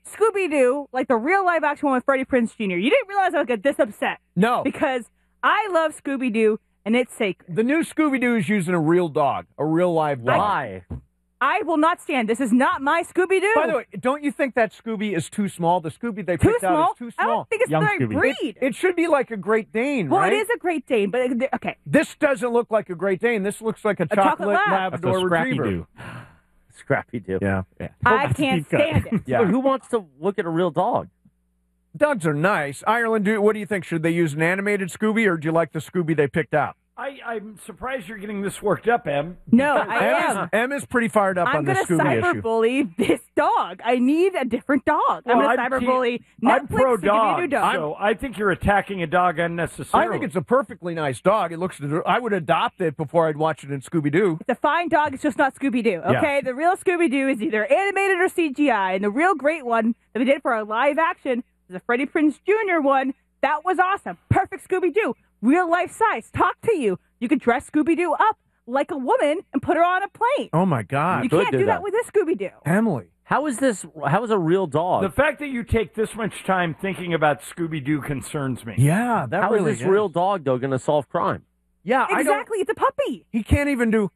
Scooby-Doo, like the real live action one with Freddie Prinze Jr. You didn't realize I would get this upset. No. Because I love Scooby-Doo, and it's sacred. The new Scooby-Doo is using a real dog, a real live dog. Why? I will not stand. This is not my Scooby-Doo. By the way, don't you think that Scooby is too small? The Scooby they too picked small? out is too small. I don't think it's Young the right Scooby. breed. It should be like a Great Dane, well, right? it is a Great Dane, but okay. This doesn't look like a Great Dane. This looks like a chocolate lab. That's a Labrador Scrappy Retriever. Doo. Scrappy Doo. Yeah. I can't stand it. Yeah. But who wants to look at a real dog? Dogs are nice. Ireland, what do you think? Should they use an animated Scooby, or do you like the Scooby they picked out? I'm surprised you're getting this worked up, Em. No, I am. Em is pretty fired up I'm on the going to Scooby issue. cyberbully this dog. I need a different dog. I'm going to cyberbully I'm Netflix to give me a pro-dog, new dog. so I think you're attacking a dog unnecessarily. I think it's a perfectly nice dog. It looks. I would adopt it before I'd watch it in Scooby-Doo. It's a fine dog. It's just not Scooby-Doo, okay? Yeah. The real Scooby-Doo is either animated or CGI, and the real great one that we did for our live action is the Freddie Prinze Jr. one. That was awesome. Perfect Scooby-Doo. Real life size. Talk to you. You could dress Scooby-Doo up like a woman and put her on a plane. Oh my God! You can't do that with this Scooby-Doo. Emily. How is a real dog? The fact that you take this much time thinking about Scooby-Doo concerns me. Yeah, that How really is this real dog, though, going to solve crime? Yeah, Exactly. It's a puppy. He can't even do.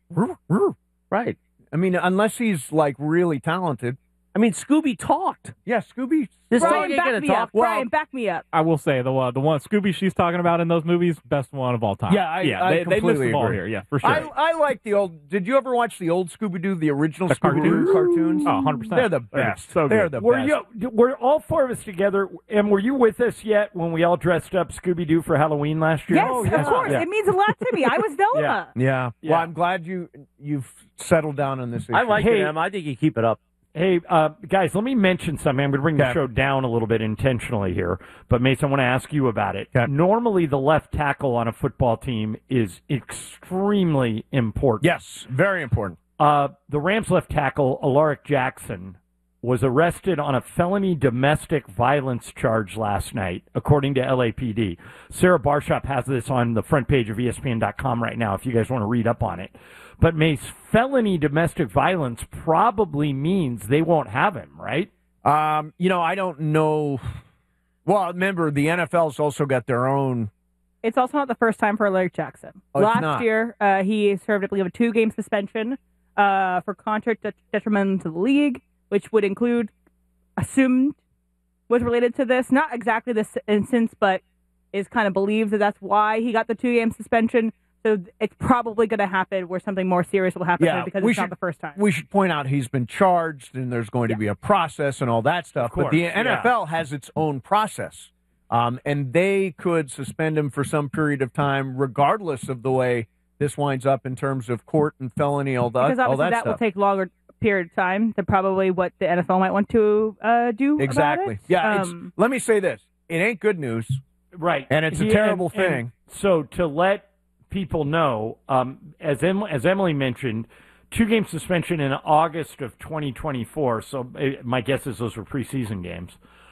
Right. I mean, unless he's like really talented. I mean, Scooby talked. Yeah, Scooby. This Brian, dog ain't back going to me talk. up. Brian, back me up. I will say the one Scooby she's talking about in those movies, best one of all time. Yeah, I they missed completely the ball agree. here. Yeah, for sure. I like the old. Did you ever watch the old Scooby-Doo, the original The Scooby-Doo cartoons? Oh, 100%. They're the best. So They're good. the Were best. were all four of us together, and were you with us yet when we all dressed up Scooby-Doo for Halloween last year? Yes, of course. Yeah. It means a lot to me. I was Velma. Yeah. Yeah. Well, I'm glad you've settled down on this issue. I like Hey. him. I think you keep it up. Hey, guys, let me mention something. I'm going to bring the Okay. show down a little bit intentionally here, but Mace, I want to ask you about it. Okay. Normally, the left tackle on a football team is extremely important. Yes, very important. The Rams left tackle, Alaric Jackson, was arrested on a felony domestic violence charge last night, according to LAPD. Sarah Barshop has this on the front page of ESPN.com right now if you guys want to read up on it. But Mace, felony domestic violence probably means they won't have him, right? I don't know. Well, remember, the NFL's also got their own. It's also not the first time for Larry Jackson. Oh, it's Last not. year, he served, I believe, a 2-game suspension for contract detriment to the league, which would include, assumed, was related to this. Not exactly this instance, but is kind of believed that that's why he got the 2-game suspension. So it's probably going to happen where something more serious will happen because it's not the first time. We should point out he's been charged, and there's going to be a process and all that stuff. But the NFL has its own process, and they could suspend him for some period of time, regardless of the way this winds up in terms of court and felony, all that. Because obviously all that stuff. will take longer period of time than probably what the NFL might want to do. Exactly. About it. Yeah. Let me say this: it ain't good news, Right. and it's a terrible thing. So to let people know, as Emily mentioned, 2-game suspension in August of 2024. So my guess is those were preseason games.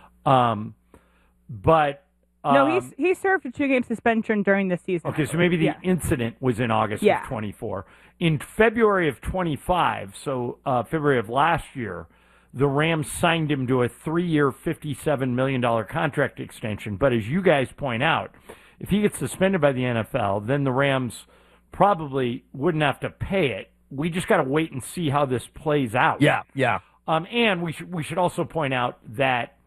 No, he served a 2-game suspension during the season. Okay, so maybe the incident was in August of 24. In February of 25, so February of last year, the Rams signed him to a 3-year, $57 million contract extension. But as you guys point out, if he gets suspended by the NFL, then the Rams probably wouldn't have to pay it. We just got to wait and see how this plays out. Yeah. And we should also point out that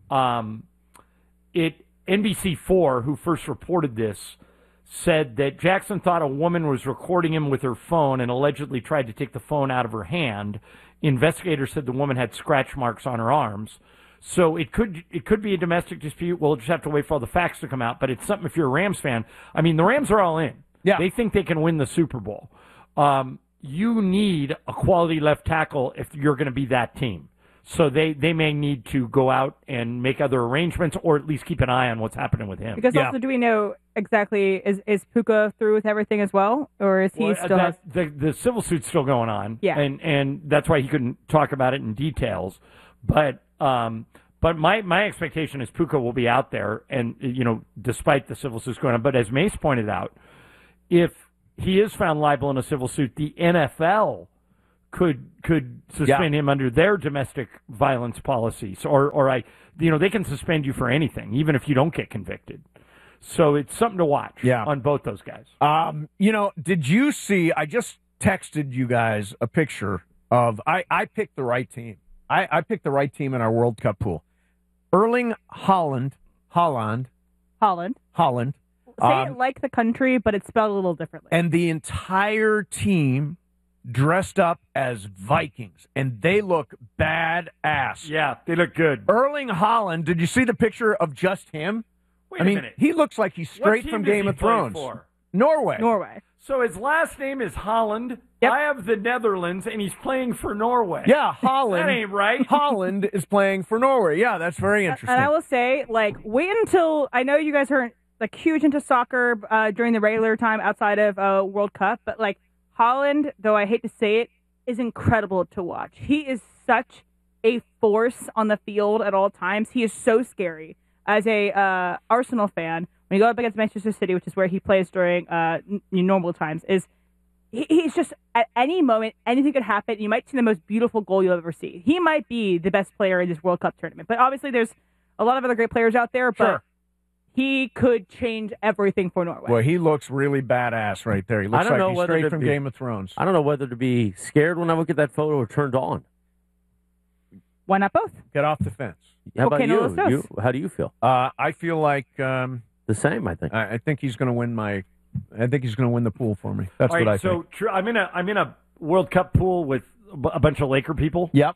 NBC4, who first reported this, said that Jackson thought a woman was recording him with her phone and allegedly tried to take the phone out of her hand. Investigators said the woman had scratch marks on her arms. So it could be a domestic dispute. We'll just have to wait for all the facts to come out. But it's something if you're a Rams fan. I mean, the Rams are all in. Yeah. They think they can win the Super Bowl. You need a quality left tackle if you're going to be that team. So they may need to go out and make other arrangements or at least keep an eye on what's happening with him. Because also, do we know exactly, is Puka through with everything as well? Or is he still... The civil suit's still going on. Yeah. And that's why he couldn't talk about it in details. But my expectation is Puka will be out there, and despite the civil suits going on. But as Mace pointed out, if he is found liable in a civil suit, the NFL could suspend him under their domestic violence policies, or they can suspend you for anything, even if you don't get convicted. So it's something to watch on both those guys. Did you see? I just texted you guys a picture of. I picked the right team. I picked the right team in our World Cup pool. Erling Haaland. Say it like the country, but it's spelled a little differently. And the entire team dressed up as Vikings, and they look badass. Yeah, they look good. Erling Haaland, did you see the picture of just him? Wait a minute. He looks like he's straight from Game of Thrones. For? Norway. So his last name is Holland. Yep. I have the Netherlands, and he's playing for Norway. Yeah, Holland. That ain't right. Holland is playing for Norway. Yeah, that's very interesting. And I will say, wait until I know you guys aren't huge into soccer during the regular time outside of World Cup, but Holland, though I hate to say it, is incredible to watch. He is such a force on the field at all times. He is so scary. As a Arsenal fan, when you go up against Manchester City, which is where he plays during normal times, he's just at any moment anything could happen. You might see the most beautiful goal you'll ever see. He might be the best player in this World Cup tournament, but obviously there's a lot of other great players out there. But he could change everything for Norway. Well, he looks really badass right there. He looks like he's straight from Game of Thrones. I don't know whether to be scared when I look at that photo or turned on. Why not both? Get off the fence. How about you? How do you feel? I feel like the same. I think. I think he's going to win I think he's going to win the pool for me. That's what I think. So I'm in a World Cup pool with a bunch of Laker people. Yep.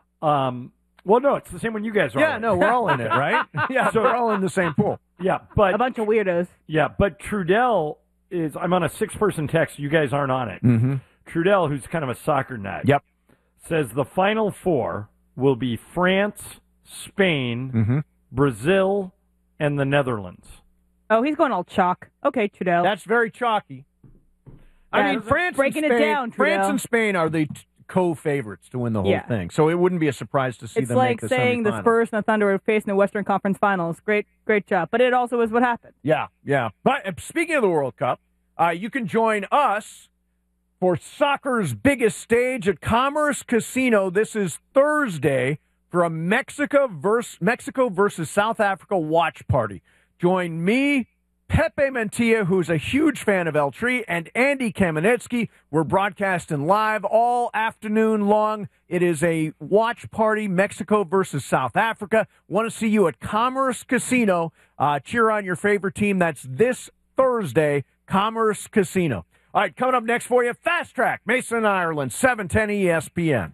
Well, no, it's the same when you guys are. Yeah, no, we're all in it, right? Yeah, so we're all in the same pool. Yeah, but a bunch of weirdos. Yeah, but Trudell is. I'm on a 6-person text. You guys aren't on it. Mm-hmm. Trudell, who's kind of a soccer nut. Yep. Says the final 4 will be France, Spain, Brazil, and the Netherlands. Oh, he's going all chalk. Okay, Trudell. That's very chalky. I mean, France and Spain are the co-favorites to win the whole thing, so it wouldn't be a surprise to see them make the semifinals. It's like saying the Spurs and the Thunder are facing the Western Conference Finals. Great job. But it also is what happened. Yeah. But speaking of the World Cup, you can join us for soccer's biggest stage at Commerce Casino. This is Thursday for a Mexico versus South Africa watch party. Join me, Pepe Mantilla, who's a huge fan of El Tri, and Andy Kamenetsky. We're broadcasting live all afternoon long. It is a watch party, Mexico versus South Africa. Want to see you at Commerce Casino. Cheer on your favorite team. That's this Thursday, Commerce Casino. All right, coming up next for you, Fast Track, Mason, Ireland, 710 ESPN.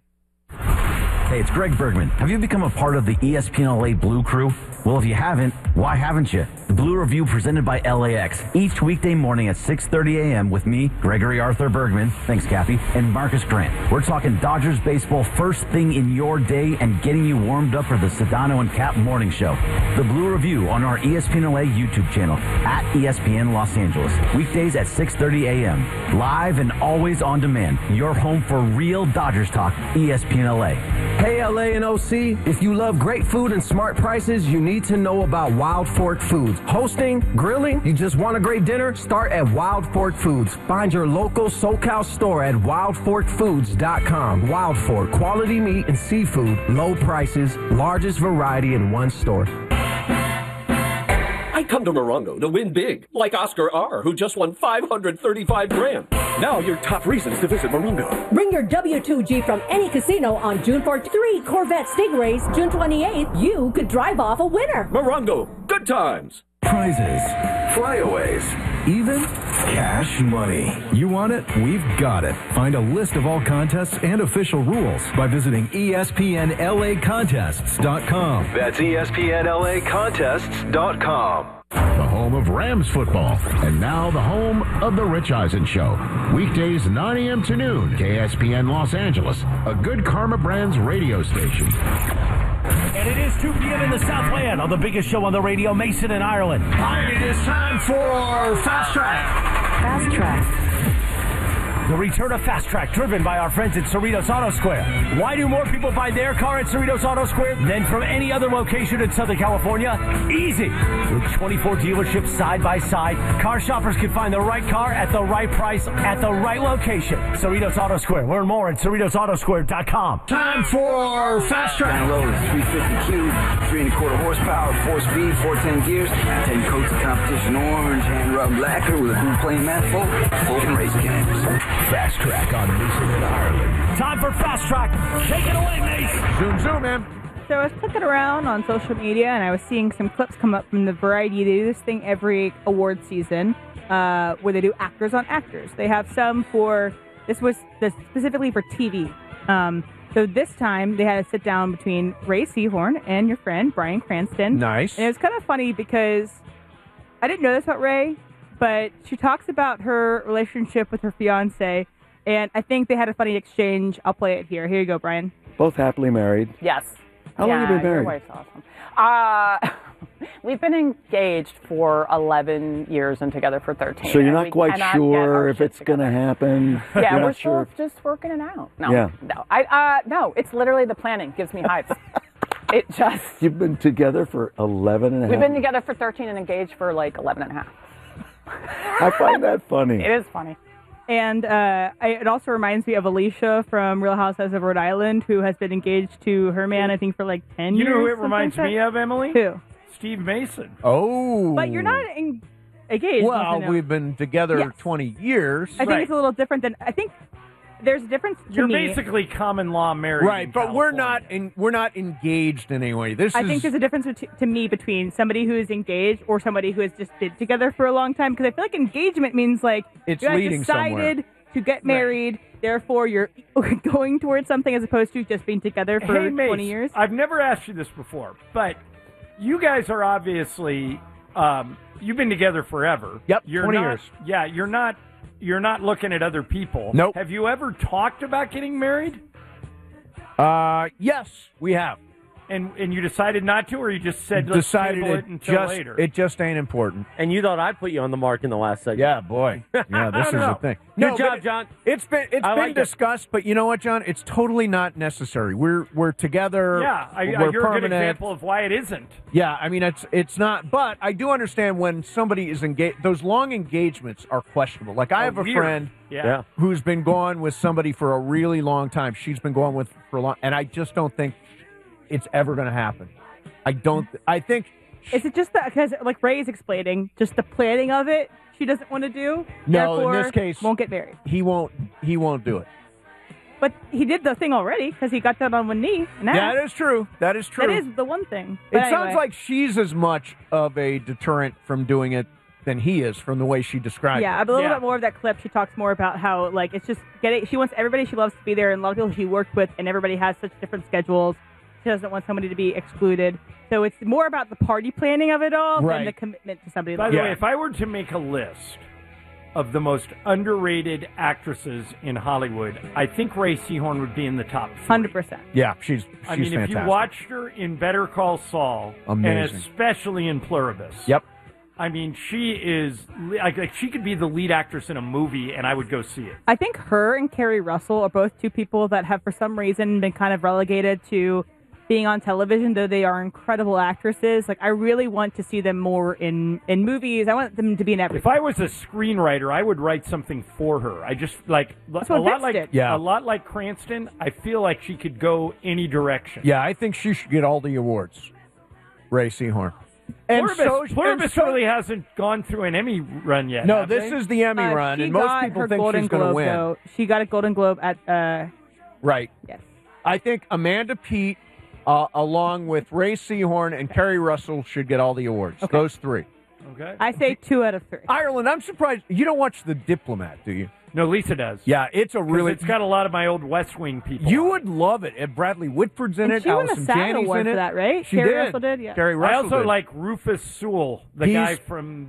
Hey, it's Greg Bergman. Have you become a part of the ESPN LA Blue Crew? Well, if you haven't, why haven't you? The Blue Review presented by LAX. Each weekday morning at 6:30 a.m. with me, Gregory Arthur Bergman, thanks Kathy, and Marcus Grant. We're talking Dodgers baseball first thing in your day and getting you warmed up for the Sedano and Cap morning show. The Blue Review on our ESPN LA YouTube channel at ESPN Los Angeles. Weekdays at 6:30 a.m. Live and always on demand. Your home for real Dodgers talk, ESPN LA. Hey, LA and OC, if you love great food and smart prices, you need to know about Wild Fork Foods. Hosting, grilling, you just want a great dinner? Start at Wild Fork Foods. Find your local SoCal store at wildforkfoods.com. Wild Fork, quality meat and seafood, low prices, largest variety in one store. I come to Morongo to win big, like Oscar R., who just won $535 grand. Now your top reasons to visit Morongo. Bring your W2G from any casino on June 4th. 3 Corvette Stingrays, June 28th. You could drive off a winner. Morongo, good times. Prizes, flyaways, even cash money. You want it? We've got it. Find a list of all contests and official rules by visiting ESPNLAcontests.com. That's ESPNLAcontests.com. The home of Rams football. And now the home of The Rich Eisen Show. Weekdays 9 a.m. to noon. KSPN Los Angeles. A Good Karma Brands radio station. And it is 2 p.m. in the Southland on the biggest show on the radio, Mason in Ireland. All right, it is time for Fast Track. Fast Track. The return of Fast Track, driven by our friends at Cerritos Auto Square. Why do more people buy their car at Cerritos Auto Square than from any other location in Southern California? Easy. With 24 dealerships side by side, car shoppers can find the right car at the right price at the right location. Cerritos Auto Square. Learn more at CerritosAutoSquare.com. Time for Fast Track. Download 350 cube, 3.25 horsepower, 4-speed, 410 gears, 10 coats of competition orange, hand rubbed lacquer with a blue plain mat full, and race cams. Fast Track on Mason in Ireland. Time for Fast Track. Take it away, Mace. Zoom, man. So I was clicking around on social media, and I was seeing some clips come up from the Variety. They do this thing every award season where they do actors on actors. They have some for, this was specifically for TV. So this time, they had a sit down between Ray Seahorn and your friend, Bryan Cranston. Nice. And it was kind of funny because I didn't know this about Ray, but she talks about her relationship with her fiance, and I think they had a funny exchange. I'll play it here. Here you go, Brian. Both happily married. Yes. How long have you been married? Your wife's awesome. We've been engaged for 11 years and together for 13. So you're not quite sure if it's going to happen? Yeah, you're we're not still sure. just working it out. No, Yeah. no. No, it's literally the planning gives me hype. It just... You've been together for 11 and a half? We've been together for 13 and engaged for like 11 and a half. I find that funny. It is funny. And it also reminds me of Alicia from Real Housewives of Rhode Island, who has been engaged to her man, I think, for like 10 years. You know who it reminds me of, Emily? Who? Steve Mason. Oh. But you're not engaged. Well, we've been together 20 years. I think it's a little different than, I think there's a difference to You're me. basically common law married. Right, but we're not engaged in any way. I think there's a difference to me between somebody who is engaged or somebody who has just been together for a long time, because I feel like engagement means like it's you guys leading decided somewhere. to get married, therefore you're going towards something as opposed to just being together for Hey, Mace, 20 years. I've never asked you this before, but you guys are obviously you've been together forever. Yep, you're 20 not, years. Yeah, you're not looking at other people. Nope. Have you ever talked about getting married? Yes, we have. And you decided not to, or you just said let's Decided table it until later? it just ain't important. And you thought I put you on the mark in the last segment. Yeah, boy. Yeah, this is the thing. Good job, John. It's been discussed, but you know what, John? It's totally not necessary. We're together. Yeah, we're you're permanent. a good example of why it isn't. Yeah, I mean it's not. But I do understand when somebody is engaged. Those long engagements are questionable. Like I have a weird. friend who's been gone with somebody for a really long time. She's been going with for a long, and I just don't think it's ever going to happen. I think. Is it just because, like Ray is explaining, just the planning of it she doesn't want to do? No, therefore in this case, won't get married. He won't do it. But he did the thing already because he got that on one knee. And That is true. That is true. That is the one thing. It But sounds anyway. like she's as much of a deterrent from doing it than he is from the way she described it. Yeah, a little bit more of that clip. She talks more about how, like, it's just getting. She wants everybody she loves to be there, and a lot of people she worked with, and everybody has such different schedules. She doesn't want somebody to be excluded. So it's more about the party planning of it all than the commitment to somebody. By the way, if I were to make a list of the most underrated actresses in Hollywood, I think Ray Seahorn would be in the top 100%. Yeah, she's I mean, fantastic. if you watched her in Better Call Saul, and Amazing. especially in Pluribus. Yep. I mean, she is like she could be the lead actress in a movie, and I would go see it. I think her and Kerry Russell are both two people that have, for some reason, been kind of relegated to being on television, though they are incredible actresses. Like, I really want to see them more in movies. I want them to be in everything. If I was a screenwriter, I would write something for her. I just like That's a what lot Vince like did. Yeah. a lot like Cranston. I feel like she could go any direction. Yeah, I think she should get all the awards. Ray Seahorn. And Pluribus really hasn't gone through an Emmy run yet. No, have this they? is the Emmy run, she and most got people her think Golden she's going to Globe, win. though. She got a Golden Globe at... Right. Yes. I think Amanda Peet, along with Ray Seahorn and Kerry Russell, should get all the awards. Okay. Those three. Okay. I say 2 out of 3. Ireland, I'm surprised. You don't watch The Diplomat, do you? No, Lisa does. Yeah, it's a 'Cause really... It's got a lot of my old West Wing people. You would love it. And Bradley Whitford's in And it. she won a Allison SAG Janney's award in it. for that, right? She Kerry did. Russell did, yeah. Kerry I Russell also did. like Rufus Sewell, the guy from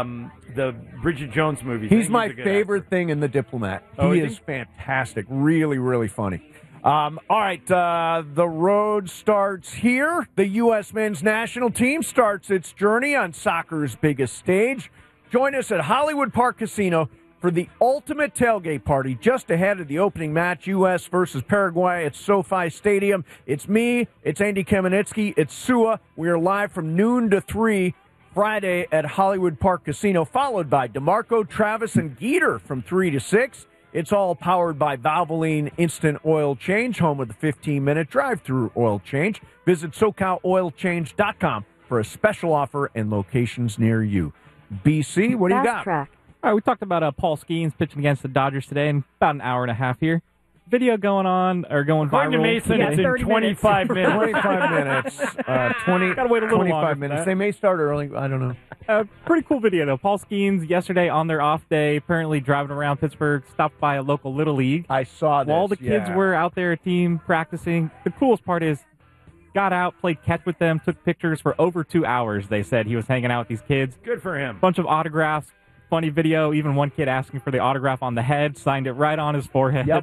the Bridget Jones movies. He's I my think a good favorite thing in The Diplomat. Oh, he is is fantastic. Really, really funny. All right, the road starts here. The U.S. men's national team starts its journey on soccer's biggest stage. Join us at Hollywood Park Casino for the ultimate tailgate party just ahead of the opening match, U.S. versus Paraguay at SoFi Stadium. It's me, it's Andy Kamenetsky, it's Sua. We are live from noon to 3 Friday at Hollywood Park Casino, followed by DeMarco, Travis, and Geeter from 3 to 6. It's all powered by Valvoline Instant Oil Change, home of the 15-minute drive-through oil change. Visit SoCalOilChange.com for a special offer and locations near you. BC, what do you got? All right, we talked about Paul Skeens pitching against the Dodgers today in about an hour and a half here. Video going on, or going According viral. to Mason, it's in 25 minutes. 25 minutes. Gotta wait a little 25 minutes. They may start early. I don't know. Pretty cool video, though. Paul Skeens, yesterday on their off day, apparently driving around Pittsburgh, stopped by a local Little League. I saw this. While all the kids were out there, a team practicing. The coolest part is, got out, played catch with them, took pictures for over 2 hours, they said. He was hanging out with these kids. Good for him. Bunch of autographs, funny video, even one kid asking for the autograph on the head, signed it right on his forehead. Yep.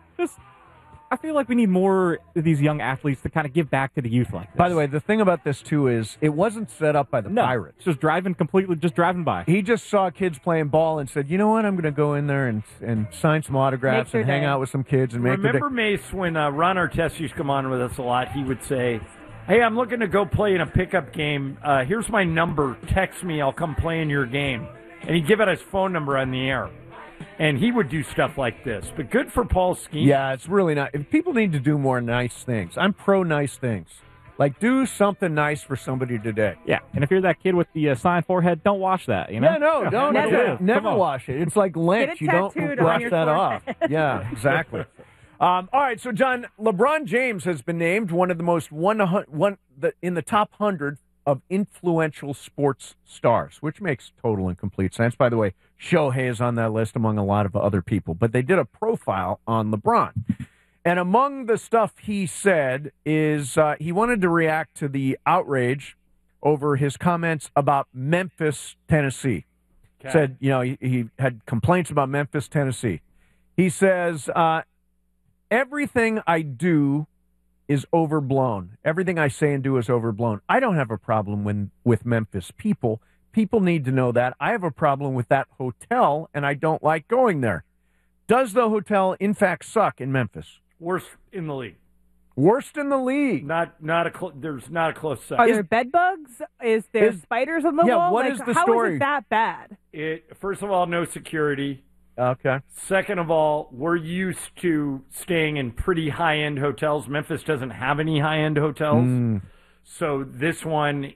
I feel like we need more of these young athletes to kind of give back to the youth like this. By the way, the thing about this, too, is it wasn't set up by the Pirates. Just driving by. He just saw kids playing ball and said, you know what, I'm going to go in there and sign some autographs and hang out with some kids and make Remember, Mace, when Ron Artest used to come on with us a lot, he would say, hey, I'm looking to go play in a pickup game. Here's my number. Text me. I'll come play in your game. And he'd give out his phone number on the air. And he would do stuff like this. But good for Paul Skeens. Yeah, it's really not. People need to do more nice things. I'm pro nice things. Like, do something nice for somebody today. Yeah, and if you're that kid with the signed forehead, don't wash that, you know? Yeah, no, don't. Never wash it. It's like lint. You don't wash that off. Yeah, exactly. All right, so, John, LeBron James has been named one of the most in the top 100 of influential sports stars, which makes total and complete sense. By the way, Shohei is on that list among a lot of other people, but they did a profile on LeBron. And among the stuff he said is he wanted to react to the outrage over his comments about Memphis, Tennessee. Okay. Said, he had complaints about Memphis, Tennessee. He says, everything I do is overblown. Everything I say and do is overblown. I don't have a problem with Memphis people. People need to know that. I have a problem with that hotel, and I don't like going there. Does the hotel, in fact, suck in Memphis? Worst in the league. Worst in the league. There's not a close second. Are there bed bugs? Is there spiders on the wall? What is the how story? How is it that bad? First of all, no security. Okay. Second of all, we're used to staying in pretty high-end hotels. Memphis doesn't have any high-end hotels. So this one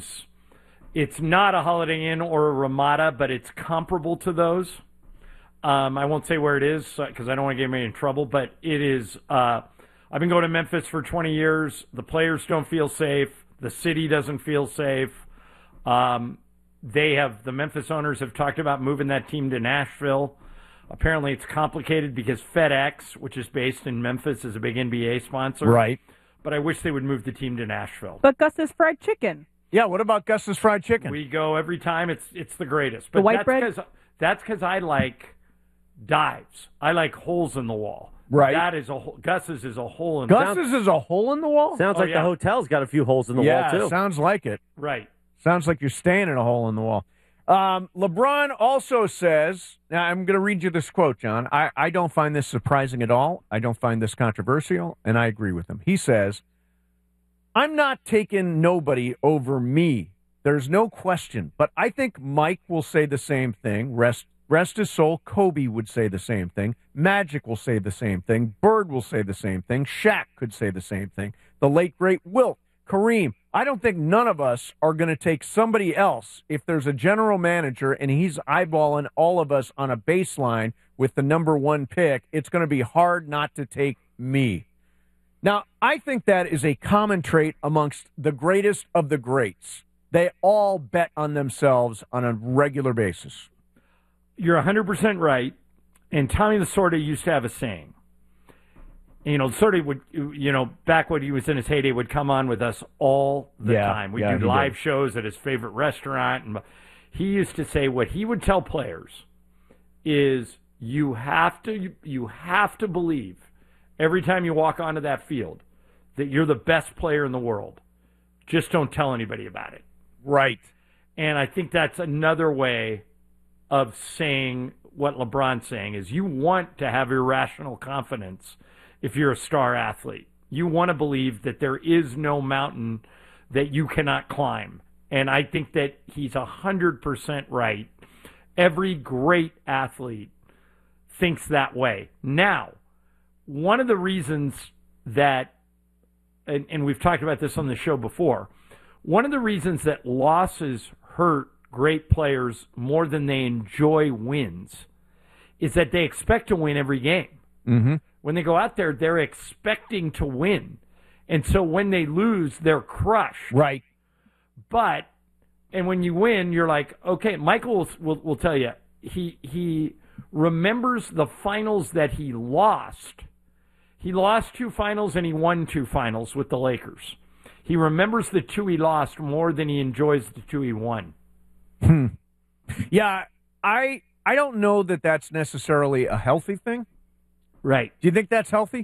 it's not a Holiday Inn or a Ramada, but it's comparable to those. I won't say where it is because I don't want to get me in trouble, but it is. I've been going to Memphis for 20 years. The players don't feel safe. The city doesn't feel safe. The Memphis owners have talked about moving that team to Nashville. Apparently, it's complicated because FedEx, which is based in Memphis, is a big NBA sponsor. Right. But I wish they would move the team to Nashville. But Gus's Fried Chicken. Yeah, what about Gus's Fried Chicken? We go every time. It's the greatest. But the white bread? That's because I like dives. I like holes in the wall. Right. That is Gus's is a hole in the wall. Gus's is a hole in the wall? Sounds like the hotel's got a few holes in the wall, too. Yeah, sounds like it. Right. Sounds like you're staying in a hole in the wall. LeBron also says, now I'm going to read you this quote, John. I don't find this surprising at all. I don't find this controversial, and I agree with him. He says, I'm not taking nobody over me. There's no question. But I think Mike will say the same thing. Rest his soul. Kobe would say the same thing. Magic will say the same thing. Bird will say the same thing. Shaq could say the same thing. The late, great Wilt, Kareem. I don't think none of us are going to take somebody else if there's a general manager and he's eyeballing all of us on a baseline with the number one pick. It's going to be hard not to take me. Now, I think that is a common trait amongst the greatest of the greats. They all bet on themselves on a regular basis. You're 100% right. And Tommy Lasorda used to have a saying. Lasorda would, back when he was in his heyday, would come on with us all the time. We'd do live shows at his favorite restaurant. And he used to say what he would tell players is you have to believe every time you walk onto that field that you're the best player in the world. Just don't tell anybody about it. Right. And I think that's another way of saying what LeBron's saying is you want to have irrational confidence if you're a star athlete. You want to believe that there is no mountain that you cannot climb. And I think that he's 100% right. Every great athlete thinks that way. Now, one of the reasons that, and we've talked about this on the show before, one of the reasons that losses hurt great players more than they enjoy wins is that they expect to win every game. Mm-hmm. When they go out there, they're expecting to win. And so when they lose, they're crushed. Right. But, and when you win, you're like, okay, Michael will tell you, he remembers the finals that he lost. He lost 2 finals and he won 2 finals with the Lakers. He remembers the 2 he lost more than he enjoys the 2 he won. Yeah, I don't know that that's necessarily a healthy thing. Right. Do you think that's healthy?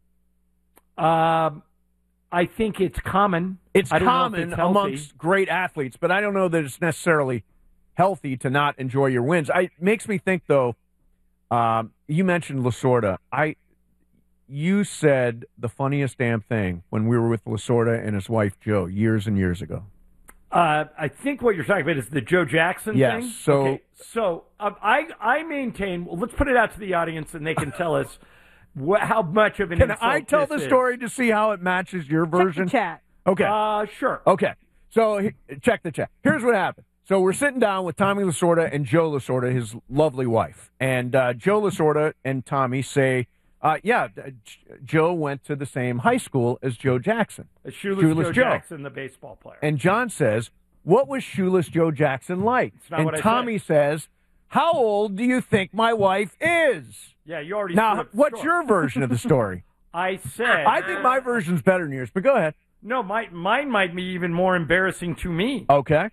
I think it's common. It's I don't know if common it's healthy. amongst great athletes, but I don't know that it's necessarily healthy to not enjoy your wins. It makes me think, though, you mentioned Lasorda. You said the funniest damn thing when we were with Lasorda and his wife, Joe, years and years ago. I think what you're talking about is the Joe Jackson thing. Yes. So, okay. So I maintain. Well, let's put it out to the audience, and they can tell us how much of an. Can insult I tell the this story to see how it matches your version? Check Okay. the chat. Sure. Okay. So check the chat. Here's what happened. So we're sitting down with Tommy Lasorda and Joe Lasorda, his lovely wife, and Joe Lasorda and Tommy say, Joe went to the same high school as Joe Jackson. Shoeless Joe Jackson, the baseball player. And John says, what was Shoeless Joe Jackson like? not what I And Tommy says, how old do you think my wife is? Yeah, you already. Now, what's your version of the story? I said. I think my version's better than yours, but go ahead. No, mine might be even more embarrassing to me. Okay.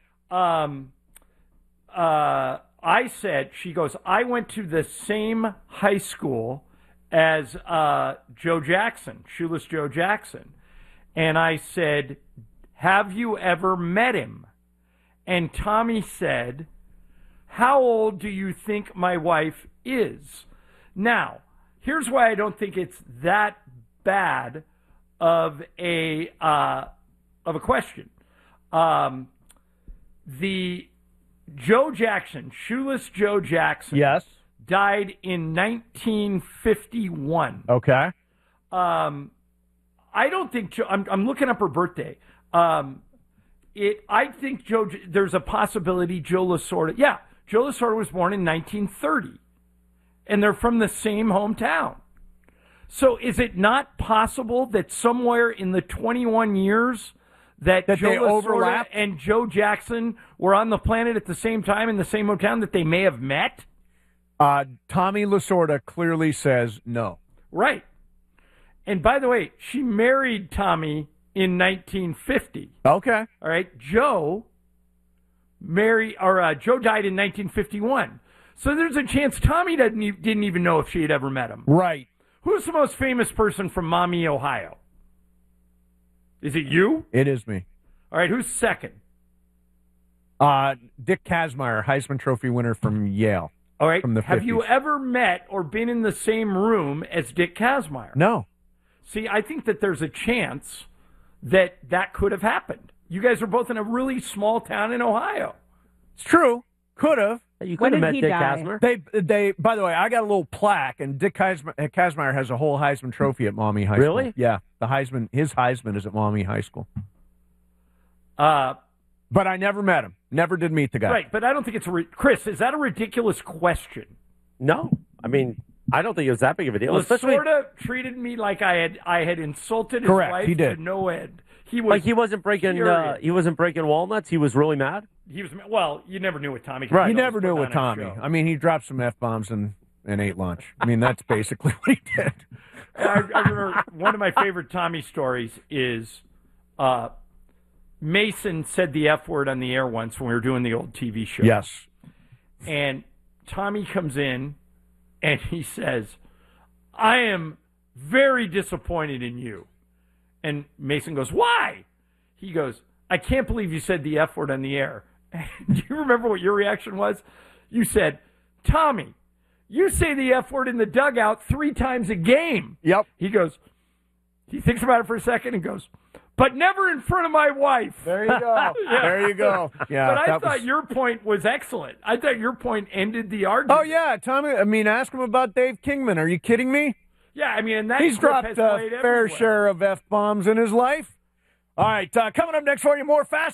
I said, she goes, I went to the same high school as Joe Jackson, Shoeless Joe Jackson. And I said, have you ever met him? And Tommy said, how old do you think my wife is? Now, here's why I don't think it's that bad of a question. The Joe Jackson, Shoeless Joe Jackson, yes, died in 1951. Okay. I don't think I'm looking up her birthday. I think there's a possibility Joe Lasorda. Yeah, Joe Lasorda was born in 1930, and they're from the same hometown. So is it not possible that somewhere in the 21 years that Joe they Lasorda overlap and Joe Jackson were on the planet at the same time in the same hometown that they may have met? Tommy Lasorda clearly says no. Right. And by the way, she married Tommy in 1950. Okay. All right. Joe died in 1951. So there's a chance Tommy didn't even know if she had ever met him. Right. Who's the most famous person from Maumee, Ohio? Is it you? It is me. All right. Who's second? Dick Kazmaier, Heisman Trophy winner from Yale. All right. From the Have 50s. you ever met or been in the same room as Dick Kazmaier? No. See, I think that there's a chance that could have happened. You guys are both in a really small town in Ohio. It's true. Could have. You could have met Dick Kazmaier. They. By the way, I got a little plaque, and Dick Kazmaier has a whole Heisman Trophy at Maumee High School. Really? Yeah. His Heisman is at Maumee High School. But I never met him. Never did meet the guy. Right, but I don't think it's Chris, is that a ridiculous question? No. I mean, I don't think it was that big of a deal. Lasorda treated me like I had insulted his Correct, wife he did. to no end. He was he wasn't breaking walnuts. He was really mad. He was you never knew what Tommy. Right. You never knew with Tommy. I mean, he dropped some F-bombs and ate lunch. I mean, that's basically what he did. I remember one of my favorite Tommy stories is Mason said the F word on the air once when we were doing the old TV show. Yes. And Tommy comes in and he says, I am very disappointed in you. And Mason goes, why? He goes, I can't believe you said the F word on the air. Do you remember what your reaction was? You said, Tommy, You say the F word in the dugout 3 times a game. Yep. He thinks about it for a second and goes, but never in front of my wife. There you go. Yeah. There you go. Yeah, but I thought your point was excellent. I thought your point ended the argument. Oh, yeah, Tommy. I mean, ask him about Dave Kingman. Are you kidding me? Yeah, I mean, and that he's clip dropped has a played fair everywhere. share of F-bombs in his life. All right, coming up next for you, more Fast